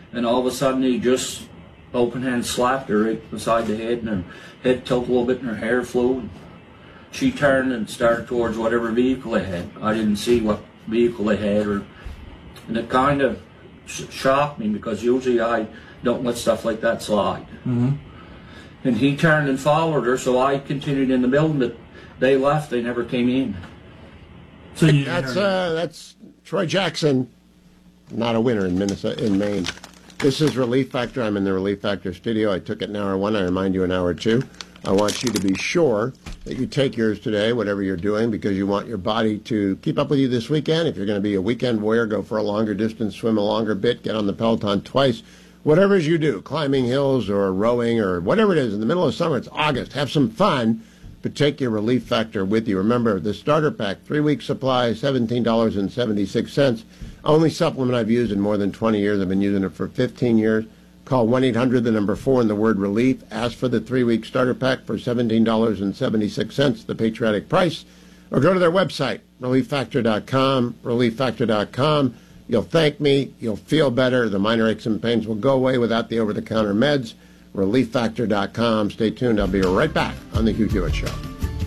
and all of a sudden he just open hand slapped her right beside the head, and her head tilted a little bit and her hair flew. She turned and started towards whatever vehicle they had. I didn't see what vehicle they had, and it kind of shocked me because usually I don't let stuff like that slide. Mm-hmm. And he turned and followed her, so I continued in the building, but they left. They never came in. So that's Troy Jackson, not a winner in Minnesota, in Maine. This is Relief Factor. I'm in the Relief Factor studio. I took it in hour 1. I remind you in hour 2. I want you to be sure that you take yours today, whatever you're doing, because you want your body to keep up with you this weekend. If you're going to be a weekend warrior, go for a longer distance, swim a longer bit, get on the Peloton twice. Whatever it is you do, climbing hills or rowing or whatever it is, in the middle of summer, it's August. Have some fun, but take your Relief Factor with you. Remember, the starter pack, 3-week supply, $17.76. Only supplement I've used in more than 20 years. I've been using it for 15 years. Call 1-800, the number 4, and the word relief. Ask for the 3-week starter pack for $17.76, the patriotic price. Or go to their website, relieffactor.com, relieffactor.com. You'll thank me. You'll feel better. The minor aches and pains will go away without the over-the-counter meds. relieffactor.com. Stay tuned. I'll be right back on The Hugh Hewitt Show.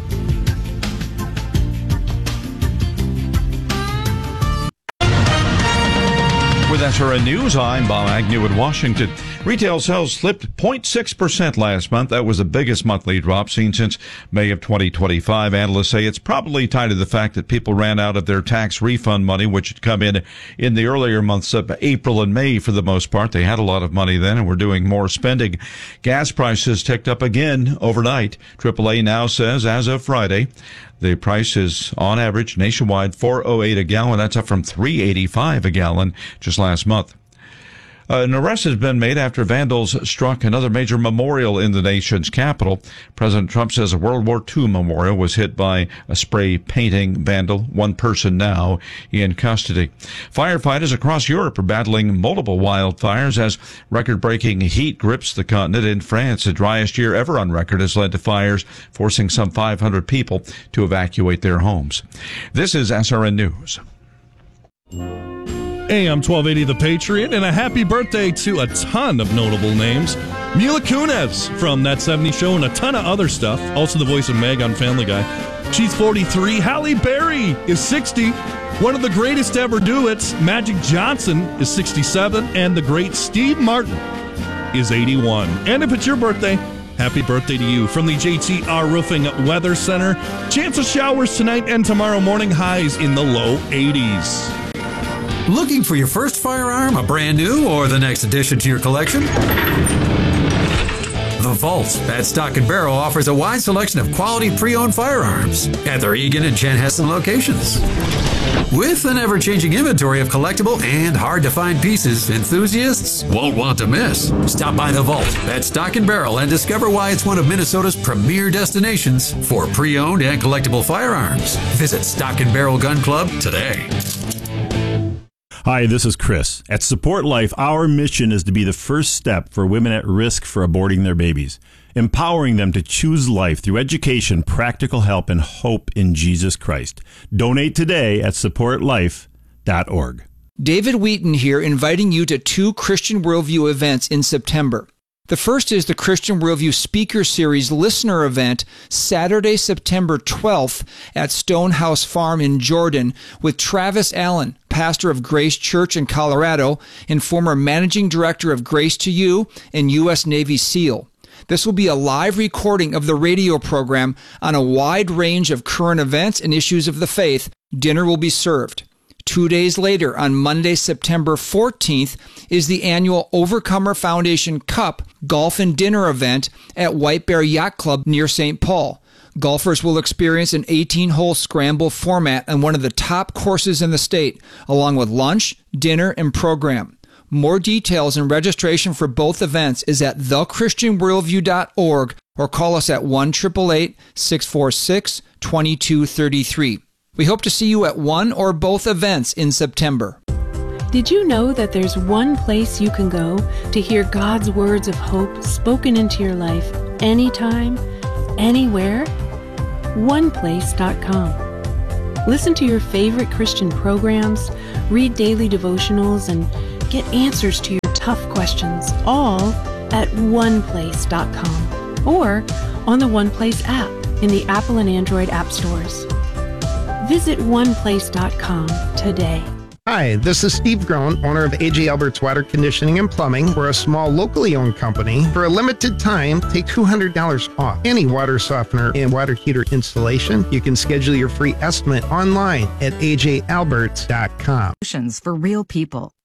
With SRN News, I'm Bob Agnew in Washington. Retail sales slipped 0.6% last month. That was the biggest monthly drop seen since May of 2025. Analysts say it's probably tied to the fact that people ran out of their tax refund money, which had come in the earlier months of April and May for the most part. They had a lot of money then and were doing more spending. Gas prices ticked up again overnight. AAA now says as of Friday, the price is, on average, nationwide, $4.08 a gallon. That's up from $3.85 a gallon just last month. An arrest has been made after vandals struck another major memorial in the nation's capital. President Trump says a World War II memorial was hit by a spray painting vandal. One person now in custody. Firefighters across Europe are battling multiple wildfires as record-breaking heat grips the continent. In France, the driest year ever on record has led to fires, forcing some 500 people to evacuate their homes. This is SRN News. AM 1280 The Patriot, and a happy birthday to a ton of notable names. Mila Kunis from That 70s Show and a ton of other stuff. Also the voice of Meg on Family Guy. She's 43. Halle Berry is 60. One of the greatest to ever do it, Magic Johnson, is 67. And the great Steve Martin is 81. And if it's your birthday, happy birthday to you. From the JTR Roofing Weather Center, chance of showers tonight and tomorrow morning, highs in the low 80s. Looking for your first firearm, a brand new or the next addition to your collection? The Vault at Stock & Barrel offers a wide selection of quality pre-owned firearms at their Eagan and Chanhassen locations. With an ever-changing inventory of collectible and hard-to-find pieces, enthusiasts won't want to miss. Stop by The Vault at Stock & Barrel and discover why it's one of Minnesota's premier destinations for pre-owned and collectible firearms. Visit Stock & Barrel Gun Club today. Hi, this is Chris. At Support Life, our mission is to be the first step for women at risk for aborting their babies, empowering them to choose life through education, practical help, and hope in Jesus Christ. Donate today at supportlife.org. David Wheaton here, inviting you to 2 Christian Worldview events in September. The first is the Christian Worldview Speaker Series Listener Event, Saturday, September 12th at Stonehouse Farm in Jordan with Travis Allen, pastor of Grace Church in Colorado and former managing director of Grace to You and U.S. Navy SEAL. This will be a live recording of the radio program on a wide range of current events and issues of the faith. Dinner will be served. 2 days later, on Monday, September 14th, is the annual Overcomer Foundation Cup Golf and Dinner event at White Bear Yacht Club near St. Paul. Golfers will experience an 18-hole scramble format on one of the top courses in the state, along with lunch, dinner, and program. More details and registration for both events is at thechristianworldview.org or call us at 1-888-646-2233. We hope to see you at one or both events in September. Did you know that there's one place you can go to hear God's words of hope spoken into your life anytime, anywhere? OnePlace.com. Listen to your favorite Christian programs, read daily devotionals, and get answers to your top tough questions, all at oneplace.com or on the OnePlace app in the Apple and Android app stores. Visit oneplace.com today. Hi, this is Steve Groen, owner of AJ Albert's Water Conditioning and Plumbing. We're a small, locally owned company. For a limited time, take $200 off any water softener and water heater installation. You can schedule your free estimate online at ajalberts.com. For real people.